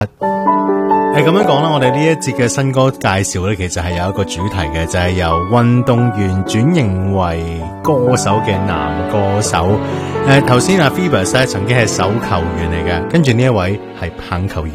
係咁樣講啦，我哋呢一節嘅新歌介紹咧，其實係有一個主題嘅，就係由運動員轉型為歌手嘅男歌手。頭先阿 Phoebus 咧曾經係手球員嚟嘅，跟住呢一位係棒球員。